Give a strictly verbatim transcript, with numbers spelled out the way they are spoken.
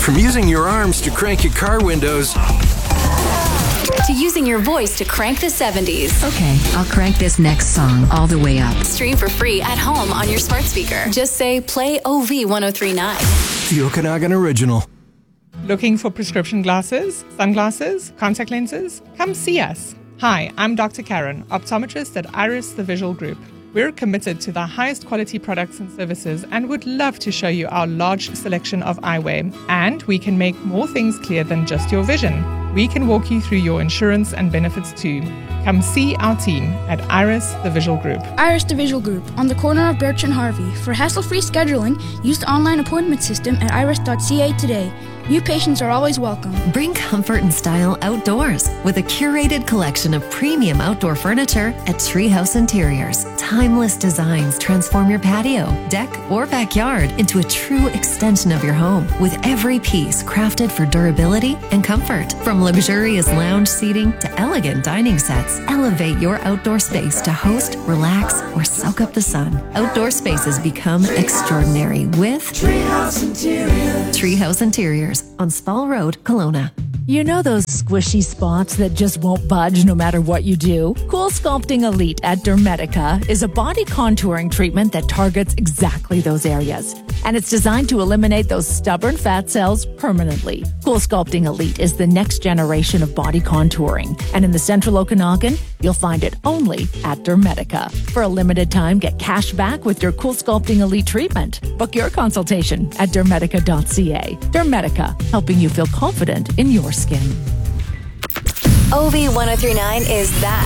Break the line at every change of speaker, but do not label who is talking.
From using your arms to crank your car windows,
to using your voice to crank the seventies.
Okay, I'll crank this next song all the way up.
Stream for free at home on your smart speaker. Just say play O V ten thirty-nine.
the Okanagan Original.
Looking for prescription glasses, sunglasses, contact lenses? Come see us. Hi, I'm Doctor Karen, optometrist at Iris The Visual Group. We're committed to the highest quality products and services and would love to show you our large selection of eyewear. And we can make more things clear than just your vision. We can walk you through your insurance and benefits too. Come see our team at Iris The Visual Group.
Iris The Visual Group, on the corner of Birch and Harvey. For hassle-free scheduling, use the online appointment system at iris dot c a today. New patients are always welcome.
Bring comfort and style outdoors with a curated collection of premium outdoor furniture at Treehouse Interiors. Timeless designs transform your patio, deck, or backyard into a true extension of your home, with every piece crafted for durability and comfort. From luxurious lounge seating to elegant dining sets, elevate your outdoor space to host, relax, or soak up the sun. Outdoor spaces become extraordinary with Treehouse Interiors. Treehouse Interiors on Spall Road, Kelowna.
You know those squishy spots that just won't budge no matter what you do? Cool Sculpting Elite at Dermetica is a body contouring treatment that targets exactly those areas. And it's designed to eliminate those stubborn fat cells permanently. Cool Sculpting Elite is the next generation of body contouring. And in the Central Okanagan, you'll find it only at Dermetica. For a limited time, get cash back with your Cool Sculpting Elite treatment. Book your consultation at dermetica dot c a. Dermetica, helping you feel confident in your skin.
O V ten thirty-nine is that.